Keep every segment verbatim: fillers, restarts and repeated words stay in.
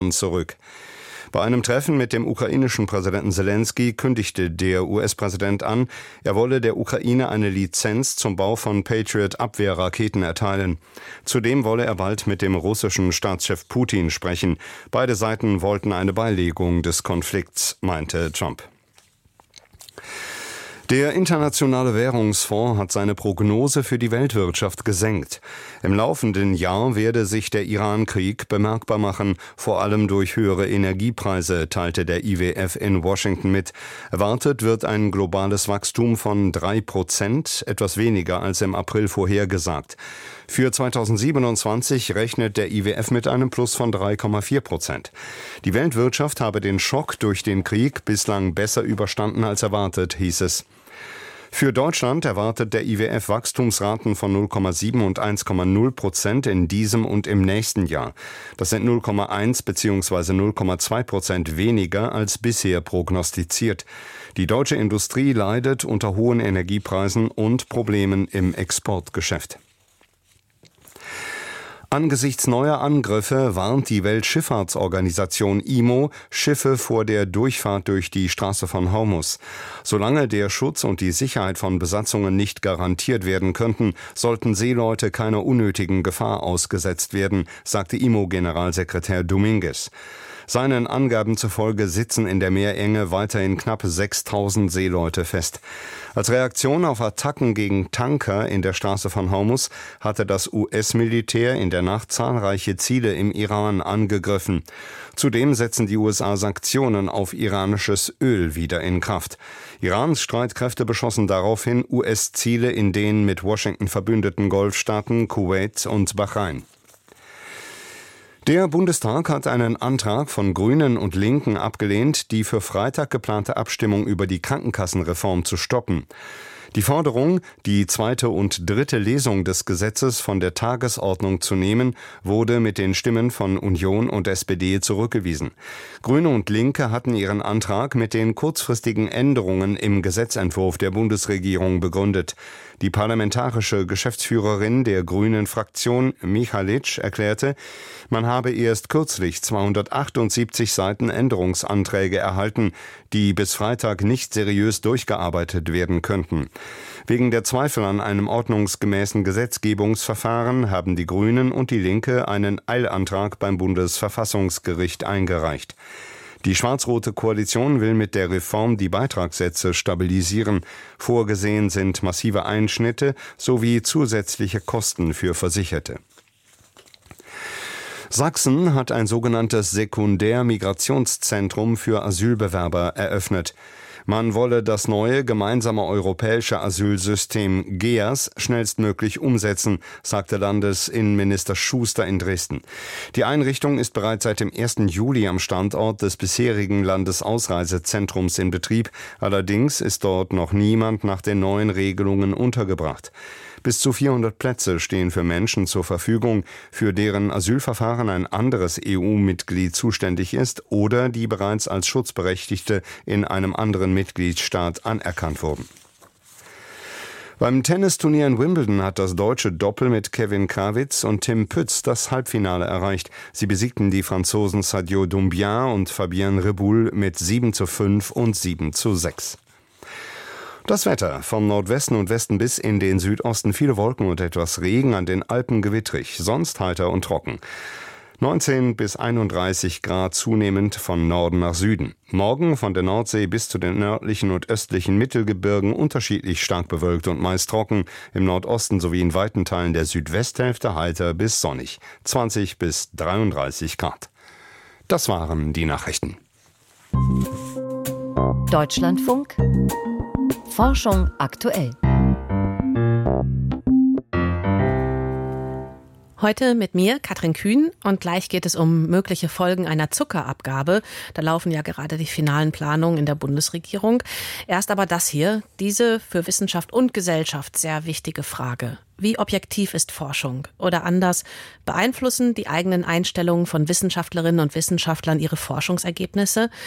zurück. Bei einem Treffen mit dem ukrainischen Präsidenten Selenskyj kündigte der U S-Präsident an, er wolle der Ukraine eine Lizenz zum Bau von Patriot-Abwehrraketen erteilen. Zudem wolle er bald mit dem russischen Staatschef Putin sprechen. Beide Seiten wollten eine Beilegung des Konflikts, meinte Trump. Der Internationale Währungsfonds hat seine Prognose für die Weltwirtschaft gesenkt. Im laufenden Jahr werde sich der Iran-Krieg bemerkbar machen, vor allem durch höhere Energiepreise, teilte der I W F in Washington mit. Erwartet wird ein globales Wachstum von drei Prozent, etwas weniger als im April vorhergesagt. Für zweitausendsiebenundzwanzig rechnet der I W F mit einem Plus von drei Komma vier Prozent. Die Weltwirtschaft habe den Schock durch den Krieg bislang besser überstanden als erwartet, hieß es. Für Deutschland erwartet der I W F Wachstumsraten von null Komma sieben und eins Komma null Prozent in diesem und im nächsten Jahr. Das sind null Komma eins bzw. null Komma zwei Prozent weniger als bisher prognostiziert. Die deutsche Industrie leidet unter hohen Energiepreisen und Problemen im Exportgeschäft. Angesichts neuer Angriffe warnt die Weltschifffahrtsorganisation I M O Schiffe vor der Durchfahrt durch die Straße von Hormuz. Solange der Schutz und die Sicherheit von Besatzungen nicht garantiert werden könnten, sollten Seeleute keiner unnötigen Gefahr ausgesetzt werden, sagte I M O-Generalsekretär Dominguez. Seinen Angaben zufolge sitzen in der Meerenge weiterhin knapp sechstausend Seeleute fest. Als Reaktion auf Attacken gegen Tanker in der Straße von Hormuz hatte das U S-Militär in der Nacht zahlreiche Ziele im Iran angegriffen. Zudem setzen die U S A Sanktionen auf iranisches Öl wieder in Kraft. Irans Streitkräfte beschossen daraufhin U S-Ziele in den mit Washington verbündeten Golfstaaten Kuwait und Bahrain. Der Bundestag hat einen Antrag von Grünen und Linken abgelehnt, die für Freitag geplante Abstimmung über die Krankenkassenreform zu stoppen. Die Forderung, die zweite und dritte Lesung des Gesetzes von der Tagesordnung zu nehmen, wurde mit den Stimmen von Union und S P D zurückgewiesen. Grüne und Linke hatten ihren Antrag mit den kurzfristigen Änderungen im Gesetzentwurf der Bundesregierung begründet. Die parlamentarische Geschäftsführerin der Grünen-Fraktion, Michalic, erklärte, man habe erst kürzlich zweihundertachtundsiebzig Seiten Änderungsanträge erhalten, die bis Freitag nicht seriös durchgearbeitet werden könnten. Wegen der Zweifel an einem ordnungsgemäßen Gesetzgebungsverfahren haben die Grünen und die Linke einen Eilantrag beim Bundesverfassungsgericht eingereicht. Die schwarz-rote Koalition will mit der Reform die Beitragssätze stabilisieren. Vorgesehen sind massive Einschnitte sowie zusätzliche Kosten für Versicherte. Sachsen hat ein sogenanntes Sekundärmigrationszentrum für Asylbewerber eröffnet. Man wolle das neue gemeinsame europäische Asylsystem G E A S schnellstmöglich umsetzen, sagte Landesinnenminister Schuster in Dresden. Die Einrichtung ist bereits seit dem ersten Juli am Standort des bisherigen Landesausreisezentrums in Betrieb. Allerdings ist dort noch niemand nach den neuen Regelungen untergebracht. Bis zu vierhundert Plätze stehen für Menschen zur Verfügung, für deren Asylverfahren ein anderes E U-Mitglied zuständig ist oder die bereits als Schutzberechtigte in einem anderen Mitgliedstaat anerkannt wurden. Beim Tennisturnier in Wimbledon hat das deutsche Doppel mit Kevin Krawitz und Tim Pütz das Halbfinale erreicht. Sie besiegten die Franzosen Sadio Doumbia und Fabienne Reboul mit sieben zu fünf und sieben zu sechs. Das Wetter: vom Nordwesten und Westen bis in den Südosten viele Wolken und etwas Regen, an den Alpen gewittrig, sonst heiter und trocken. neunzehn bis einunddreißig Grad, zunehmend von Norden nach Süden. Morgen von der Nordsee bis zu den nördlichen und östlichen Mittelgebirgen unterschiedlich stark bewölkt und meist trocken. Im Nordosten sowie in weiten Teilen der Südwesthälfte heiter bis sonnig. zwanzig bis dreiunddreißig Grad. Das waren die Nachrichten. Deutschlandfunk Forschung aktuell. Heute mit mir, Katrin Kühn, und gleich geht es um mögliche Folgen einer Zuckerabgabe. Da laufen ja gerade die finalen Planungen in der Bundesregierung. Erst aber das hier, diese für Wissenschaft und Gesellschaft sehr wichtige Frage. Wie objektiv ist Forschung? Oder anders, beeinflussen die eigenen Einstellungen von Wissenschaftlerinnen und Wissenschaftlern ihre Forschungsergebnisse?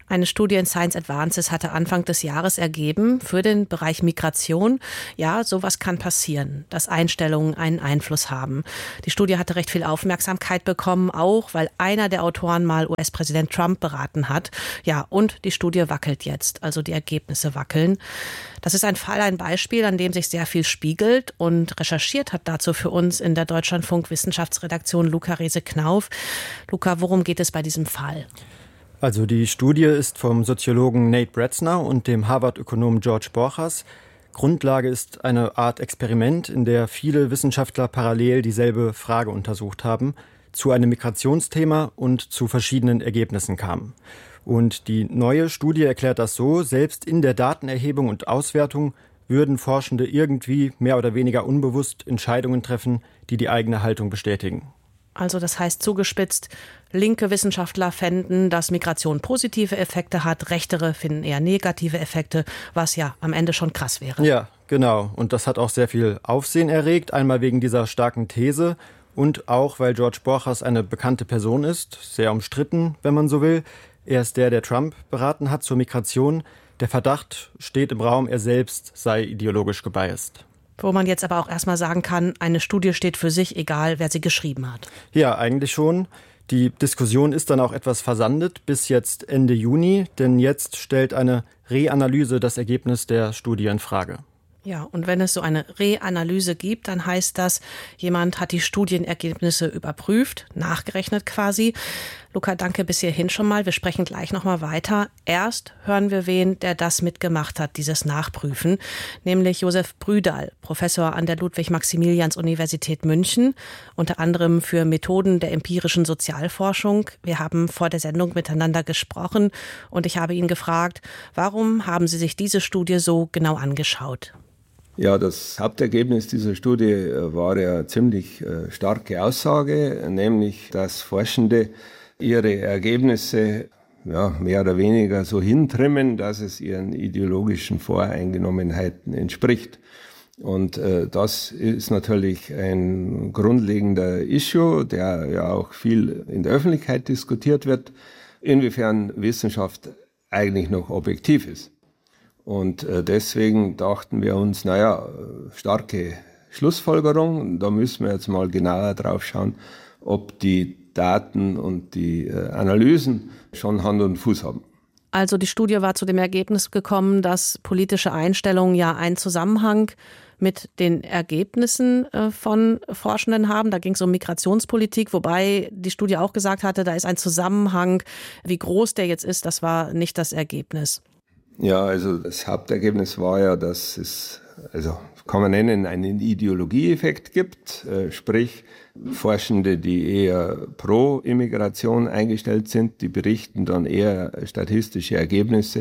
Eine Studie in Science Advances hatte Anfang des Jahres ergeben, für den Bereich Migration, ja, sowas kann passieren, dass Einstellungen einen Einfluss haben. Die Studie hatte recht viel Aufmerksamkeit bekommen, auch weil einer der Autoren mal U S-Präsident Trump beraten hat. Ja, und die Studie wackelt jetzt, also die Ergebnisse wackeln. Das ist ein Fall, ein Beispiel, an dem sich sehr viel spiegelt, und recherchiert hat dazu für uns in der Deutschlandfunk Wissenschaftsredaktion Luca Rehse-Knauf. Luca, worum geht es bei diesem Fall? Also die Studie ist vom Soziologen Nate Bretzner und dem Harvard-Ökonom George Borchers. Grundlage ist eine Art Experiment, in der viele Wissenschaftler parallel dieselbe Frage untersucht haben, zu einem Migrationsthema und zu verschiedenen Ergebnissen kamen. Und die neue Studie erklärt das so: Selbst in der Datenerhebung und Auswertung würden Forschende irgendwie mehr oder weniger unbewusst Entscheidungen treffen, die die eigene Haltung bestätigen. Also das heißt zugespitzt, linke Wissenschaftler fänden, dass Migration positive Effekte hat, rechtere finden eher negative Effekte, was ja am Ende schon krass wäre. Ja, genau. Und das hat auch sehr viel Aufsehen erregt, einmal wegen dieser starken These und auch, weil George Borchers eine bekannte Person ist, sehr umstritten, wenn man so will. Er ist der, der Trump beraten hat zur Migration. Der Verdacht steht im Raum, er selbst sei ideologisch gebiased. Wo man jetzt aber auch erstmal sagen kann, eine Studie steht für sich, egal wer sie geschrieben hat. Ja, eigentlich schon. Die Diskussion ist dann auch etwas versandet bis jetzt Ende Juni, denn jetzt stellt eine Reanalyse das Ergebnis der Studie in Frage. Ja, und wenn es so eine Reanalyse gibt, dann heißt das, jemand hat die Studienergebnisse überprüft, nachgerechnet quasi. Luca, danke bis hierhin schon mal. Wir sprechen gleich nochmal weiter. Erst hören wir wen, der das mitgemacht hat, dieses Nachprüfen, nämlich Josef Brüdahl, Professor an der Ludwig-Maximilians-Universität München, unter anderem für Methoden der empirischen Sozialforschung. Wir haben vor der Sendung miteinander gesprochen und ich habe ihn gefragt, warum haben Sie sich diese Studie so genau angeschaut? Ja, das Hauptergebnis dieser Studie war ja ziemlich äh, starke Aussage, nämlich, dass Forschende ihre Ergebnisse ja, mehr oder weniger so hintrimmen, dass es ihren ideologischen Voreingenommenheiten entspricht. Und äh, das ist natürlich ein grundlegender Issue, der ja auch viel in der Öffentlichkeit diskutiert wird, inwiefern Wissenschaft eigentlich noch objektiv ist. Und äh, deswegen dachten wir uns, naja, starke Schlussfolgerung, da müssen wir jetzt mal genauer drauf schauen, ob die Daten und die äh, Analysen schon Hand und Fuß haben. Also die Studie war zu dem Ergebnis gekommen, dass politische Einstellungen ja einen Zusammenhang mit den Ergebnissen äh, von Forschenden haben. Da ging es um Migrationspolitik, wobei die Studie auch gesagt hatte, da ist ein Zusammenhang. Wie groß der jetzt ist, das war nicht das Ergebnis. Ja, also das Hauptergebnis war ja, dass es, also kann man nennen, einen Ideologieeffekt gibt, äh, sprich Forschende, die eher pro Immigration eingestellt sind, die berichten dann eher statistische Ergebnisse,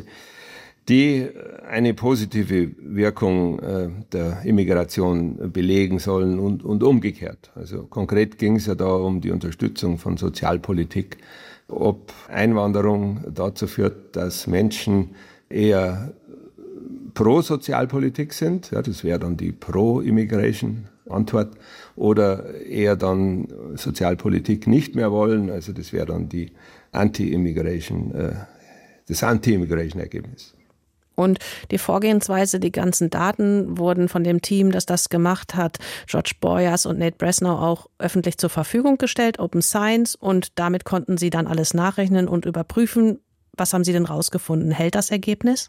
die eine positive Wirkung äh, der Immigration belegen sollen und, und umgekehrt. Also konkret ging es ja da um die Unterstützung von Sozialpolitik, ob Einwanderung dazu führt, dass Menschen eher pro-Sozialpolitik sind, ja, das wäre dann die Pro-Immigration-Antwort, oder eher dann Sozialpolitik nicht mehr wollen, also das wäre dann die Anti-Immigration, äh, das Anti-Immigration-Ergebnis. Und die Vorgehensweise, die ganzen Daten wurden von dem Team, das das gemacht hat, George Borchers und Nate Bretzner, auch öffentlich zur Verfügung gestellt, Open Science, und damit konnten sie dann alles nachrechnen und überprüfen. Was haben Sie denn rausgefunden? Hält das Ergebnis?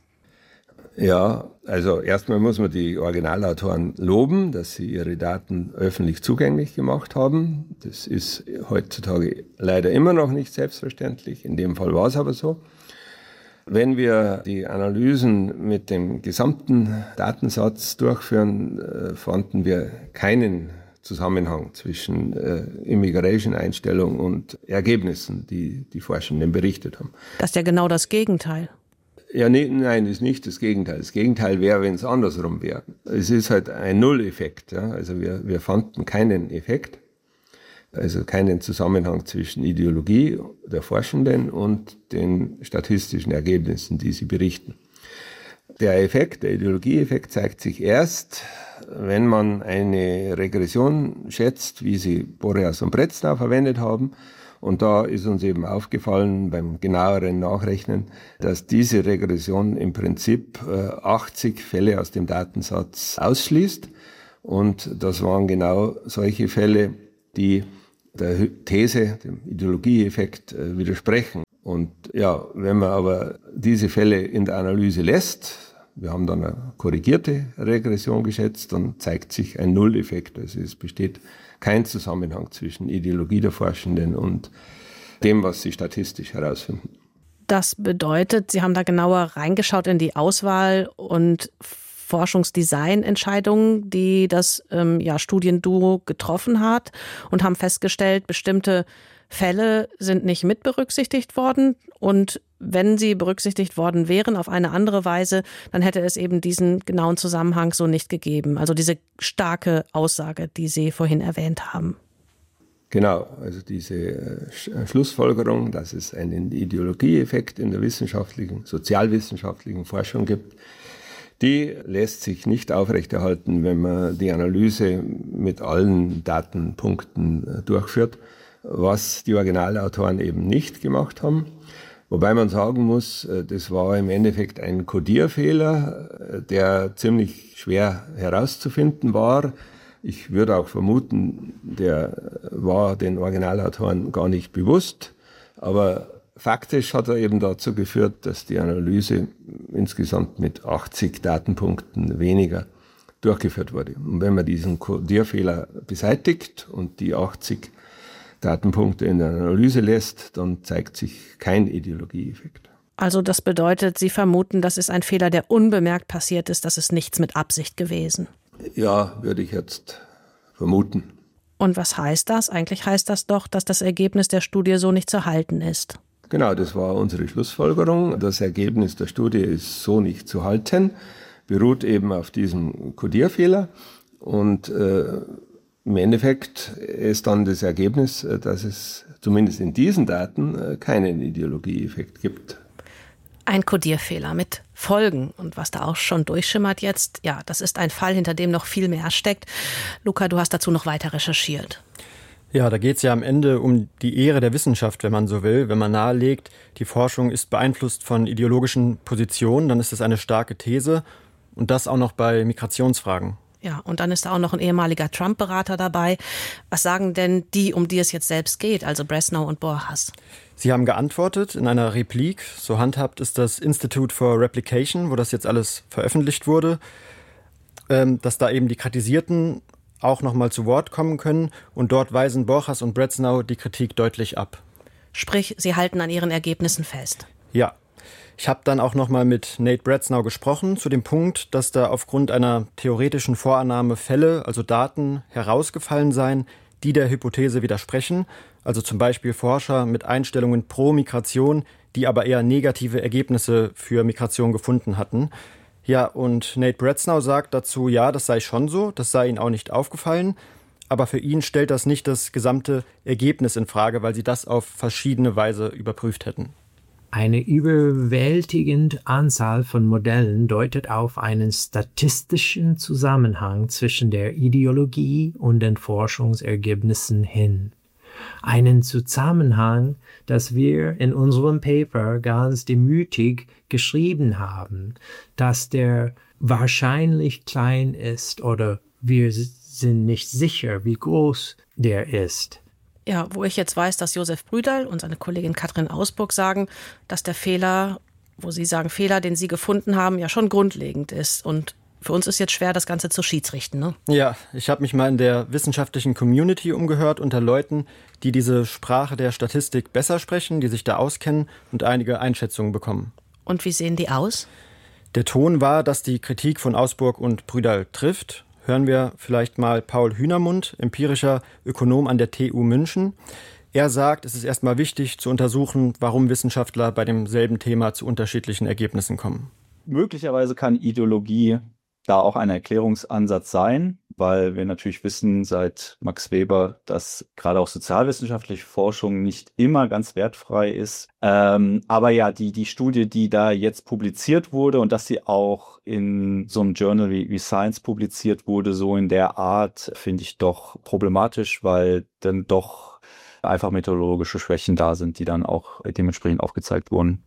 Ja, also erstmal muss man die Originalautoren loben, dass sie ihre Daten öffentlich zugänglich gemacht haben. Das ist heutzutage leider immer noch nicht selbstverständlich. In dem Fall war es aber so. Wenn wir die Analysen mit dem gesamten Datensatz durchführen, fanden wir keinen Zusammenhang zwischen äh, Immigration-Einstellung und Ergebnissen, die die Forschenden berichtet haben. Das ist ja genau das Gegenteil. Ja, nee, nein, das ist nicht das Gegenteil. Das Gegenteil wäre, wenn es andersrum wäre. Es ist halt ein Null-Effekt. Ja? Also wir, wir fanden keinen Effekt, also keinen Zusammenhang zwischen Ideologie der Forschenden und den statistischen Ergebnissen, die sie berichten. Der Effekt, der Ideologieeffekt zeigt sich erst, wenn man eine Regression schätzt, wie sie Borchers und Bretzner verwendet haben, Und da ist uns eben aufgefallen beim genaueren Nachrechnen, dass diese Regression im Prinzip achtzig Fälle aus dem Datensatz ausschließt. Und das waren genau solche Fälle, die der These, dem Ideologieeffekt widersprechen. Und ja, wenn man aber diese Fälle in der Analyse lässt, wir haben dann eine korrigierte Regression geschätzt, dann zeigt sich ein Nulleffekt. Also es besteht kein Zusammenhang zwischen Ideologie der Forschenden und dem, was sie statistisch herausfinden. Das bedeutet, Sie haben da genauer reingeschaut in die Auswahl und Forschungsdesignentscheidungen, die das ähm, ja, Studienduo getroffen hat und haben festgestellt, bestimmte Fälle sind nicht mit berücksichtigt worden und wenn sie berücksichtigt worden wären auf eine andere Weise, dann hätte es eben diesen genauen Zusammenhang so nicht gegeben. Also diese starke Aussage, die Sie vorhin erwähnt haben. Genau, also diese Schlussfolgerung, dass es einen Ideologieeffekt in der wissenschaftlichen, sozialwissenschaftlichen Forschung gibt, die lässt sich nicht aufrechterhalten, wenn man die Analyse mit allen Datenpunkten durchführt, was die Originalautoren eben nicht gemacht haben. Wobei man sagen muss, das war im Endeffekt ein Codierfehler, der ziemlich schwer herauszufinden war. Ich würde auch vermuten, der war den Originalautoren gar nicht bewusst, aber faktisch hat er eben dazu geführt, dass die Analyse insgesamt mit achtzig Datenpunkten weniger durchgeführt wurde. Und wenn man diesen Codierfehler beseitigt und die achtzig Datenpunkte in der Analyse lässt, dann zeigt sich kein Ideologieeffekt. Also das bedeutet, Sie vermuten, das ist ein Fehler, der unbemerkt passiert ist, das ist nichts mit Absicht gewesen. Ja, würde ich jetzt vermuten. Und was heißt das? Eigentlich heißt das doch, dass das Ergebnis der Studie so nicht zu halten ist. Genau, das war unsere Schlussfolgerung. Das Ergebnis der Studie ist so nicht zu halten, beruht eben auf diesem Codierfehler und äh, im Endeffekt ist dann das Ergebnis, dass es zumindest in diesen Daten keinen Ideologieeffekt gibt. Ein Codierfehler mit Folgen und was da auch schon durchschimmert jetzt, ja, das ist ein Fall, hinter dem noch viel mehr steckt. Luca, du hast dazu noch weiter recherchiert. Ja, da geht es ja am Ende um die Ehre der Wissenschaft, wenn man so will. Wenn man nahelegt, die Forschung ist beeinflusst von ideologischen Positionen, dann ist es eine starke These und das auch noch bei Migrationsfragen. Ja, und dann ist da auch noch ein ehemaliger Trump-Berater dabei. Was sagen denn die, um die es jetzt selbst geht, also Bresnow und Borchers? Sie haben geantwortet in einer Replik. So handhabt ist das Institute for Replication, wo das jetzt alles veröffentlicht wurde, dass da eben die Kritisierten auch noch mal zu Wort kommen können. Und dort weisen Borchers und Bresnow die Kritik deutlich ab. Sprich, sie halten an ihren Ergebnissen fest. Ja. Ich habe dann auch noch mal mit Nate Bresnow gesprochen zu dem Punkt, dass da aufgrund einer theoretischen Vorannahme Fälle, also Daten, herausgefallen seien, die der Hypothese widersprechen. Also zum Beispiel Forscher mit Einstellungen pro Migration, die aber eher negative Ergebnisse für Migration gefunden hatten. Ja, und Nate Bresnow sagt dazu, ja, das sei schon so, das sei ihnen auch nicht aufgefallen. Aber für ihn stellt das nicht das gesamte Ergebnis in Frage, weil sie das auf verschiedene Weise überprüft hätten. Eine überwältigende Anzahl von Modellen deutet auf einen statistischen Zusammenhang zwischen der Ideologie und den Forschungsergebnissen hin. Einen Zusammenhang, das wir in unserem Paper ganz demütig geschrieben haben, dass der wahrscheinlich klein ist oder wir sind nicht sicher, wie groß der ist. Ja, wo ich jetzt weiß, dass Josef Brüderl und seine Kollegin Katrin Ausburg sagen, dass der Fehler, wo sie sagen, Fehler, den sie gefunden haben, ja schon grundlegend ist. Und für uns ist jetzt schwer, das Ganze zu schiedsrichten, ne? Ja, ich habe mich mal in der wissenschaftlichen Community umgehört unter Leuten, die diese Sprache der Statistik besser sprechen, die sich da auskennen und einige Einschätzungen bekommen. Und wie sehen die aus? Der Ton war, dass die Kritik von Ausburg und Brüderl trifft. Hören wir vielleicht mal Paul Hühnermund, empirischer Ökonom an der T U München. Er sagt, es ist erstmal wichtig zu untersuchen, warum Wissenschaftler bei demselben Thema zu unterschiedlichen Ergebnissen kommen. Möglicherweise kann Ideologie da auch ein Erklärungsansatz sein, weil wir natürlich wissen seit Max Weber, dass gerade auch sozialwissenschaftliche Forschung nicht immer ganz wertfrei ist. Ähm, aber ja, die, die Studie, die da jetzt publiziert wurde und dass sie auch in so einem Journal wie, wie Science publiziert wurde, so in der Art, finde ich doch problematisch, weil dann doch einfach methodologische Schwächen da sind, die dann auch dementsprechend aufgezeigt wurden.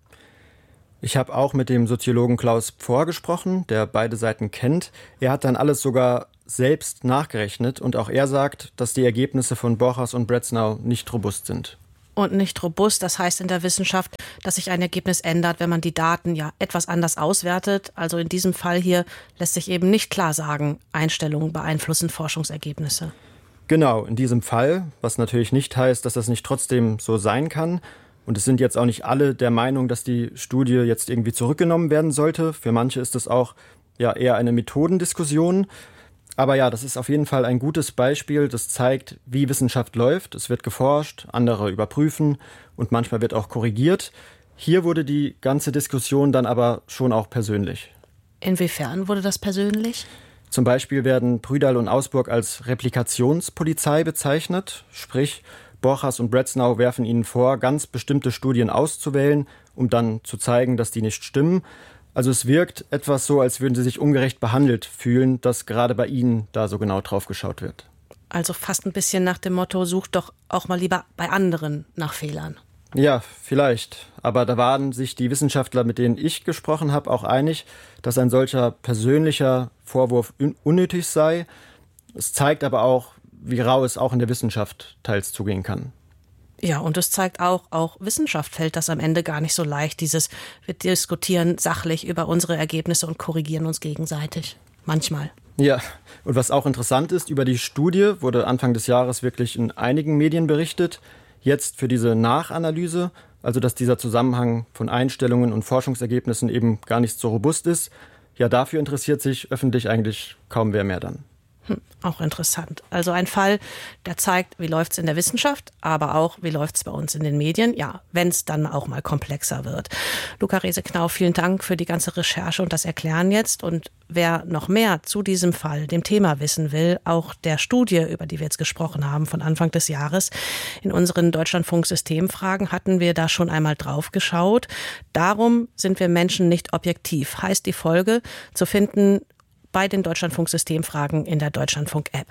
Ich habe auch mit dem Soziologen Klaus Pforr gesprochen, der beide Seiten kennt. Er hat dann alles sogar selbst nachgerechnet und auch er sagt, dass die Ergebnisse von Borchers und Bretznau nicht robust sind. Und nicht robust, das heißt in der Wissenschaft, dass sich ein Ergebnis ändert, wenn man die Daten ja etwas anders auswertet. Also in diesem Fall hier lässt sich eben nicht klar sagen, Einstellungen beeinflussen Forschungsergebnisse. Genau, in diesem Fall, was natürlich nicht heißt, dass das nicht trotzdem so sein kann. Und es sind jetzt auch nicht alle der Meinung, dass die Studie jetzt irgendwie zurückgenommen werden sollte. Für manche ist es auch ja eher eine Methodendiskussion. Aber ja, das ist auf jeden Fall ein gutes Beispiel, das zeigt, wie Wissenschaft läuft. Es wird geforscht, andere überprüfen und manchmal wird auch korrigiert. Hier wurde die ganze Diskussion dann aber schon auch persönlich. Inwiefern wurde das persönlich? Zum Beispiel werden Prüdahl und Ausburg als Replikationspolizei bezeichnet, sprich Borchers und Bretznau werfen ihnen vor, ganz bestimmte Studien auszuwählen, um dann zu zeigen, dass die nicht stimmen. Also es wirkt etwas so, als würden sie sich ungerecht behandelt fühlen, dass gerade bei ihnen da so genau drauf geschaut wird. Also fast ein bisschen nach dem Motto, sucht doch auch mal lieber bei anderen nach Fehlern. Ja, vielleicht. Aber da waren sich die Wissenschaftler, mit denen ich gesprochen habe, auch einig, dass ein solcher persönlicher Vorwurf un- unnötig sei. Es zeigt aber auch, wie rau es auch in der Wissenschaft teils zugehen kann. Ja, und es zeigt auch, auch Wissenschaft fällt das am Ende gar nicht so leicht. Dieses, wir diskutieren sachlich über unsere Ergebnisse und korrigieren uns gegenseitig. Manchmal. Ja, und was auch interessant ist, über die Studie wurde Anfang des Jahres wirklich in einigen Medien berichtet. Jetzt für diese Nachanalyse, also dass dieser Zusammenhang von Einstellungen und Forschungsergebnissen eben gar nicht so robust ist. Ja, dafür interessiert sich öffentlich eigentlich kaum wer mehr dann. Hm, auch interessant. Also ein Fall, der zeigt, wie läuft es in der Wissenschaft, aber auch, wie läuft es bei uns in den Medien. Ja, wenn es dann auch mal komplexer wird. Luca Reseknau, vielen Dank für die ganze Recherche und das Erklären jetzt. Und wer noch mehr zu diesem Fall, dem Thema wissen will, auch der Studie, über die wir jetzt gesprochen haben, von Anfang des Jahres, in unseren Deutschlandfunk-Systemfragen hatten wir da schon einmal drauf geschaut. Darum sind wir Menschen nicht objektiv, heißt die Folge, zu finden bei den Deutschlandfunk-Systemfragen in der Deutschlandfunk-App.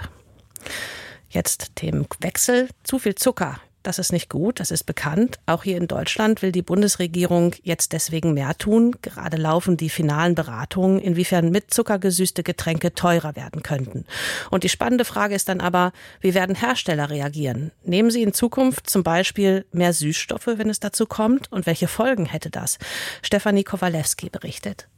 Jetzt Themenwechsel. Zu viel Zucker. Das ist nicht gut, das ist bekannt. Auch hier in Deutschland will die Bundesregierung jetzt deswegen mehr tun. Gerade laufen die finalen Beratungen, inwiefern mit Zucker gesüßte Getränke teurer werden könnten. Und die spannende Frage ist dann aber, wie werden Hersteller reagieren? Nehmen sie in Zukunft zum Beispiel mehr Süßstoffe, wenn es dazu kommt? Und welche Folgen hätte das? Stefanie Kowalewski berichtet.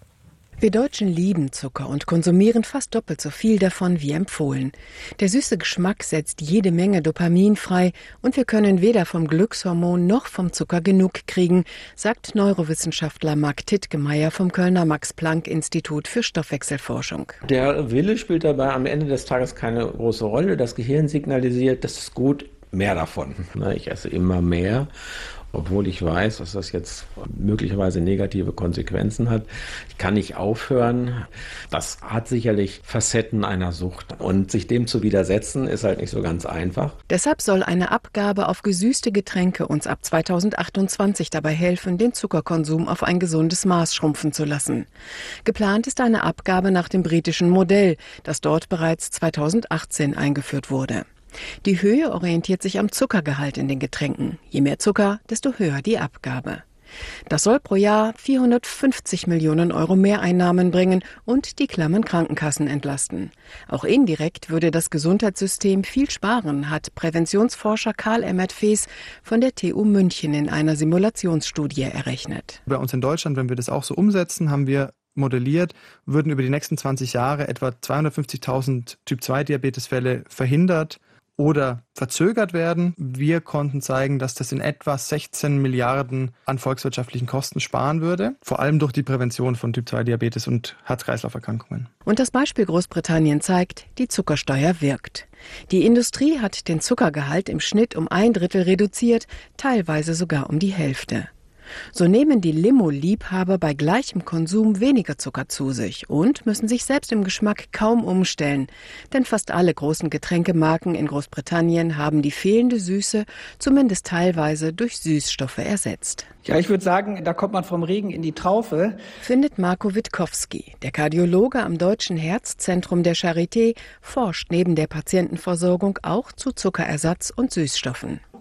Wir Deutschen lieben Zucker und konsumieren fast doppelt so viel davon wie empfohlen. Der süße Geschmack setzt jede Menge Dopamin frei und wir können weder vom Glückshormon noch vom Zucker genug kriegen, sagt Neurowissenschaftler Marc Tittgemeier vom Kölner Max-Planck-Institut für Stoffwechselforschung. Der Wille spielt dabei am Ende des Tages keine große Rolle. Das Gehirn signalisiert, das ist gut, mehr davon. Ich esse immer mehr. Obwohl ich weiß, dass das jetzt möglicherweise negative Konsequenzen hat. Ich kann nicht aufhören. Das hat sicherlich Facetten einer Sucht. Und sich dem zu widersetzen, ist halt nicht so ganz einfach. Deshalb soll eine Abgabe auf gesüßte Getränke uns ab zweitausendachtundzwanzig dabei helfen, den Zuckerkonsum auf ein gesundes Maß schrumpfen zu lassen. Geplant ist eine Abgabe nach dem britischen Modell, das dort bereits zweitausendachtzehn eingeführt wurde. Die Höhe orientiert sich am Zuckergehalt in den Getränken. Je mehr Zucker, desto höher die Abgabe. Das soll pro Jahr vierhundertfünfzig Millionen Euro Mehreinnahmen bringen und die klammen Krankenkassen entlasten. Auch indirekt würde das Gesundheitssystem viel sparen, hat Präventionsforscher Karl Emmert-Fees von der T U München in einer Simulationsstudie errechnet. Bei uns in Deutschland, wenn wir das auch so umsetzen, haben wir modelliert, würden über die nächsten zwanzig Jahre etwa zweihundertfünfzigtausend Typ zwei Diabetesfälle verhindert oder verzögert werden. Wir konnten zeigen, dass das in etwa sechzehn Milliarden an volkswirtschaftlichen Kosten sparen würde, vor allem durch die Prävention von Typ zwei Diabetes und Herz-Kreislauf-Erkrankungen. Und das Beispiel Großbritannien zeigt, die Zuckersteuer wirkt. Die Industrie hat den Zuckergehalt im Schnitt um ein Drittel reduziert, teilweise sogar um die Hälfte. So nehmen die Limo-Liebhaber bei gleichem Konsum weniger Zucker zu sich und müssen sich selbst im Geschmack kaum umstellen. Denn fast alle großen Getränkemarken in Großbritannien haben die fehlende Süße zumindest teilweise durch Süßstoffe ersetzt. Ja, ich würde sagen, da kommt man vom Regen in die Traufe. Findet Marco Witkowski. Der Kardiologe am Deutschen Herzzentrum der Charité forscht neben der Patientenversorgung auch zu Zuckerersatz und Süßstoffen.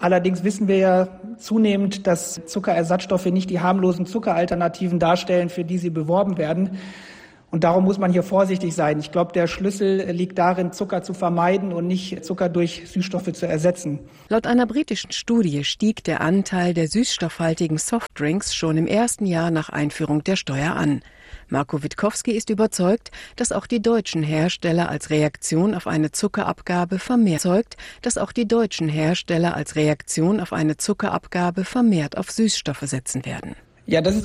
Allerdings wissen wir ja zunehmend, dass Zuckerersatzstoffe nicht die harmlosen Zuckeralternativen darstellen, für die sie beworben werden. Und darum muss man hier vorsichtig sein. Ich glaube, der Schlüssel liegt darin, Zucker zu vermeiden und nicht Zucker durch Süßstoffe zu ersetzen. Laut einer britischen Studie stieg der Anteil der süßstoffhaltigen Softdrinks schon im ersten Jahr nach Einführung der Steuer an. Marco Witkowski ist überzeugt, dass auch die deutschen Hersteller als Reaktion auf eine Zuckerabgabe vermehrt zeugt, dass auch die deutschen Hersteller als Reaktion auf eine Zuckerabgabe vermehrt auf Süßstoffe setzen werden. Ja, das ist